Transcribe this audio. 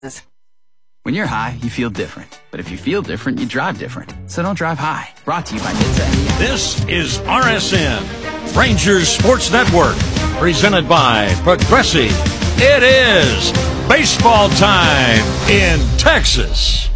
When you're high, you feel different. But if you feel different, you drive different. So don't drive high. Brought to you by NHTSA. This is RSN, Rangers Sports Network, presented by Progressive. It is baseball time in Texas.